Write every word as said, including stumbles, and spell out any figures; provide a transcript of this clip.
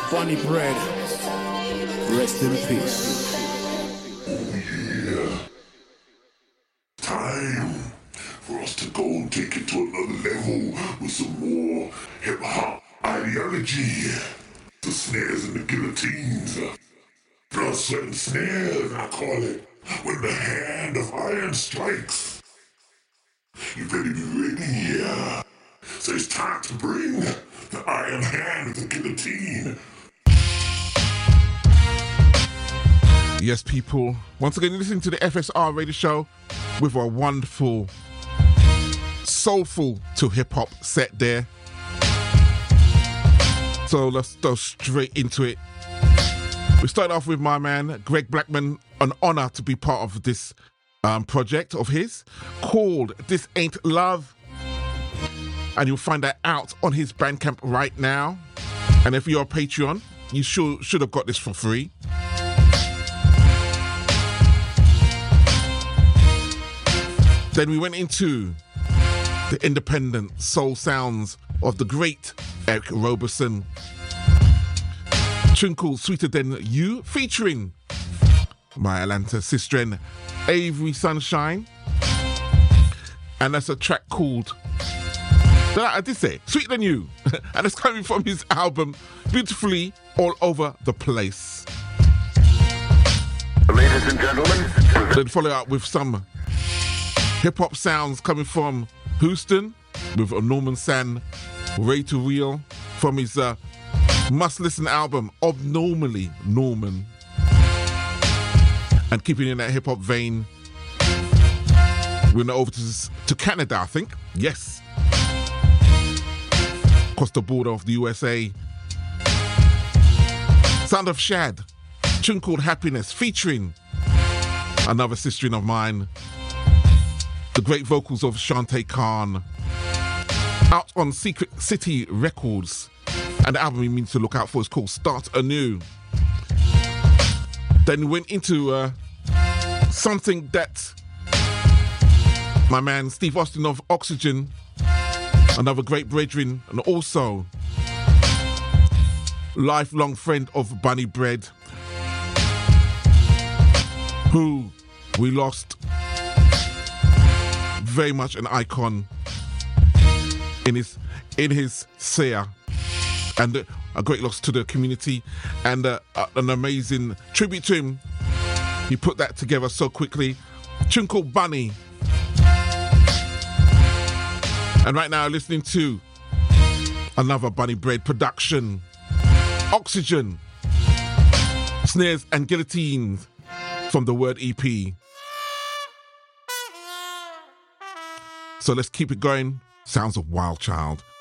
Bunny Bread, rest in peace. Yeah. Time for us to go and take it to another level with some more hip-hop ideology. The snares and the guillotines. Blood, sweat, and snares, I call it. When the hand of iron strikes. You better be ready, yeah. So it's time to bring the iron hand of the guillotine. Yes, people. Once again, you're listening to the F S R radio show with a wonderful, soulful to hip-hop set there. So let's go straight into it. We start off with my man, Greg Blackman. An honor to be part of this um, project of his called This Ain't Love. And you'll find that out on his Bandcamp right now. And if you're a Patreon, you should, should have got this for free. Then we went into the independent soul sounds of the great Eric Roberson. Tune called Sweeter Than You, featuring my Atlanta sister Avery Sunshine. And that's a track called, I did say, Sweeter Than You. And it's coming from his album, Beautifully All Over the Place. Ladies and gentlemen. Then follow up with some hip-hop sounds coming from Houston with Norman San, Ray to Real, from his uh, must-listen album, Abnormally Norman. And keeping in that hip-hop vein, we're now over to, to Canada, I think. Yes. Across the border of the U S A. Sound of Shad, tune called Happiness, featuring another sister of mine, the great vocals of Shantae Khan, out on Secret City Records. And the album he means to look out for is called Start Anew. Then we went into uh, something that my man Steve Austin of Oxygen, another great brethren, and also lifelong friend of Bunny Bread, who we lost, very much an icon in his in his seer, and a great loss to the community, and uh, an amazing tribute to him. He put that together so quickly. Tune called Bunny. And right now listening to another Bunny Bread production, Oxygen, Snares and Guillotines from the Word E P. So let's keep it going. Sounds of Wild Child.